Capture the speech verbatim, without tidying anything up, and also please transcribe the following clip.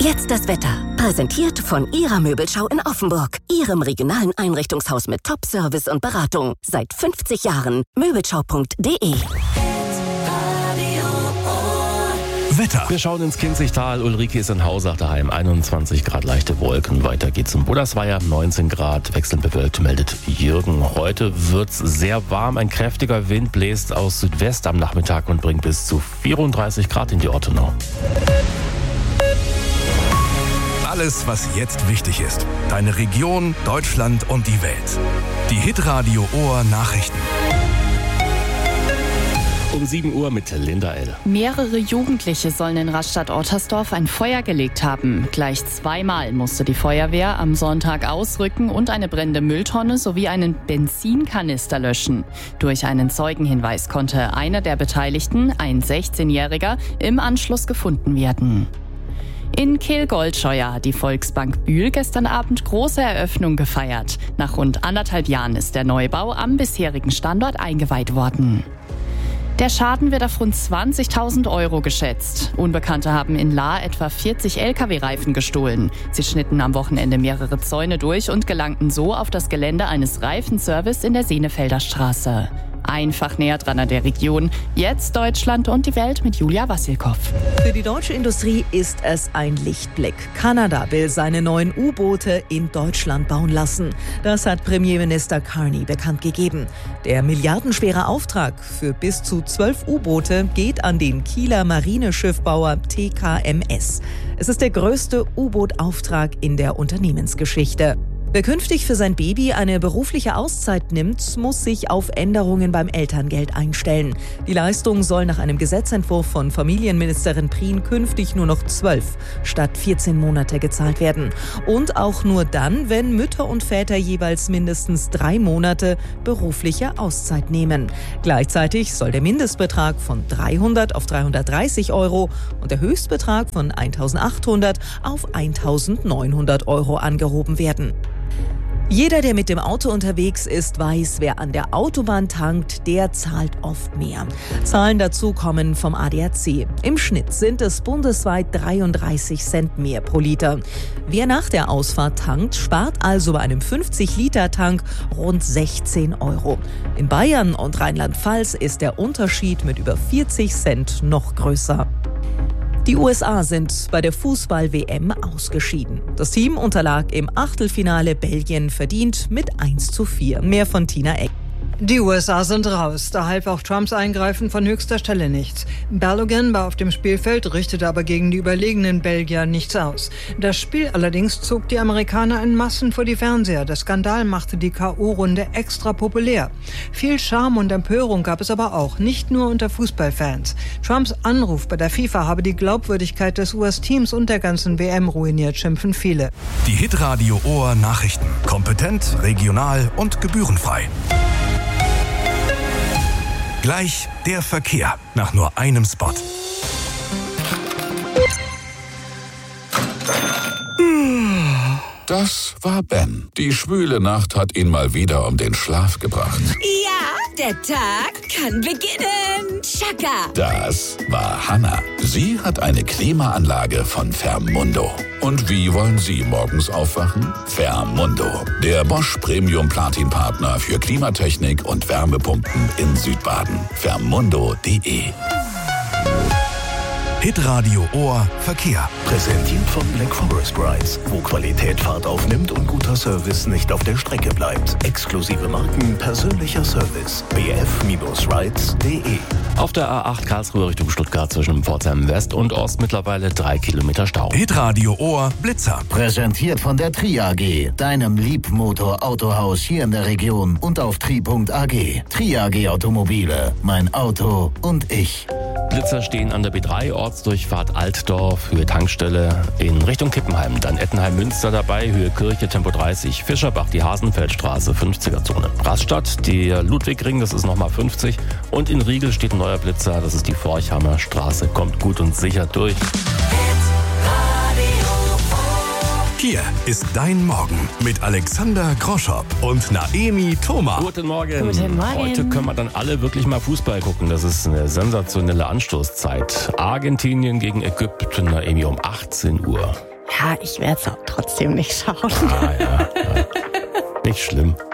Jetzt das Wetter. Präsentiert von Ihrer Möbelschau in Offenburg. Ihrem regionalen Einrichtungshaus mit Top-Service und Beratung. Seit fünfzig Jahren. Möbelschau punkt de. Wetter. Wir schauen ins Kinzigtal. Ulrike ist in Hausach daheim. einundzwanzig Grad leichte Wolken. Weiter geht's zum Buddersweier. neunzehn Grad wechselnd bewölkt, meldet Jürgen. Heute wird's sehr warm. Ein kräftiger Wind bläst aus Südwest am Nachmittag und bringt bis zu vierunddreißig Grad in die Ortenau. Alles, was jetzt wichtig ist. Deine Region, Deutschland und die Welt. Die Hitradio Ohr Nachrichten. Um sieben Uhr mit Linda L. Mehrere Jugendliche sollen in Rastatt-Ottersdorf ein Feuer gelegt haben. Gleich zweimal musste die Feuerwehr am Sonntag ausrücken und eine brennende Mülltonne sowie einen Benzinkanister löschen. Durch einen Zeugenhinweis konnte einer der Beteiligten, ein sechzehnjähriger, im Anschluss gefunden werden. In Kehl-Goldscheuer hat die Volksbank Bühl gestern Abend große Eröffnung gefeiert. Nach rund anderthalb Jahren ist der Neubau am bisherigen Standort eingeweiht worden. Der Schaden wird auf rund zwanzigtausend Euro geschätzt. Unbekannte haben in Lahr etwa vierzig L K W-Reifen gestohlen. Sie schnitten am Wochenende mehrere Zäune durch und gelangten so auf das Gelände eines Reifenservice in der Senefelder Straße. Einfach näher dran an der Region. Jetzt Deutschland und die Welt mit Julia Wassilkow. Für die deutsche Industrie ist es ein Lichtblick. Kanada will seine neuen U-Boote in Deutschland bauen lassen. Das hat Premierminister Carney bekannt gegeben. Der milliardenschwere Auftrag für bis zu zwölf U-Boote geht an den Kieler Marineschiffbauer T K M S. Es ist der größte U-Boot-Auftrag in der Unternehmensgeschichte. Wer künftig für sein Baby eine berufliche Auszeit nimmt, muss sich auf Änderungen beim Elterngeld einstellen. Die Leistung soll nach einem Gesetzentwurf von Familienministerin Prien künftig nur noch zwölf statt vierzehn Monate gezahlt werden. Und auch nur dann, wenn Mütter und Väter jeweils mindestens drei Monate berufliche Auszeit nehmen. Gleichzeitig soll der Mindestbetrag von dreihundert auf dreihundertdreißig Euro und der Höchstbetrag von eintausendachthundert auf eintausendneunhundert Euro angehoben werden. Jeder, der mit dem Auto unterwegs ist, weiß, wer an der Autobahn tankt, der zahlt oft mehr. Zahlen dazu kommen vom A D A C. Im Schnitt sind es bundesweit dreiunddreißig Cent mehr pro Liter. Wer nach der Ausfahrt tankt, spart also bei einem fünfzig Liter Tank rund sechzehn Euro. In Bayern und Rheinland-Pfalz ist der Unterschied mit über vierzig Cent noch größer. Die U S A sind bei der Fußball-W M ausgeschieden. Das Team unterlag im Achtelfinale Belgien verdient mit eins zu vier. Mehr von Tina Eck. Die U S A sind raus. Da half auch Trumps Eingreifen von höchster Stelle nichts. Balogun war auf dem Spielfeld, richtete aber gegen die überlegenen Belgier nichts aus. Das Spiel allerdings zog die Amerikaner in Massen vor die Fernseher. Der Skandal machte die K O-Runde extra populär. Viel Charme und Empörung gab es aber auch, nicht nur unter Fußballfans. Trumps Anruf bei der FIFA habe die Glaubwürdigkeit des U S-Teams und der ganzen W M ruiniert, schimpfen viele. Die Hitradio Ohr Nachrichten. Kompetent, regional und gebührenfrei. Gleich der Verkehr nach nur einem Spot. Das war Ben. Die schwüle Nacht hat ihn mal wieder um den Schlaf gebracht. Ja, der Tag kann beginnen. Chaka. Das war Hannah. Sie hat eine Klimaanlage von Fermundo. Und wie wollen Sie morgens aufwachen? Fermundo, der Bosch Premium Platin Partner für Klimatechnik und Wärmepumpen in Südbaden. Fermundo punkt de. Hitradio Ohr Verkehr. Präsentiert von Black Forest Rides, wo Qualität Fahrt aufnimmt und guter Service nicht auf der Strecke bleibt. Exklusive Marken, persönlicher Service. b f Rides punkt de. Auf der A acht Karlsruhe Richtung Stuttgart zwischen Pforzheim West und Ost mittlerweile drei Kilometer Stau. Hitradio Ohr Blitzer. Präsentiert von der Tri A G, deinem Liebmotor-Autohaus hier in der Region und auf tri punkt a g. Tri A G Automobile, mein Auto und ich. Blitzer stehen an der B drei, Ortsdurchfahrt Altdorf, Höhe Tankstelle in Richtung Kippenheim. Dann Ettenheim-Münster dabei, Höhe Kirche, Tempo dreißig. Fischerbach, die Hasenfeldstraße, fünfziger-Zone. Rastatt, der Ludwigring, das ist nochmal fünfzig. Und in Riegel steht ein neuer Blitzer, das ist die Forchhammer Straße. Kommt gut und sicher durch. Hier ist dein Morgen mit Alexander Groschop und Naemi Thoma. Guten Morgen. Guten Morgen. Heute können wir dann alle wirklich mal Fußball gucken. Das ist eine sensationelle Anstoßzeit. Argentinien gegen Ägypten, Naemi, um achtzehn Uhr. Ja, ich werde es auch trotzdem nicht schauen. Ah, ja, ja. Nicht schlimm.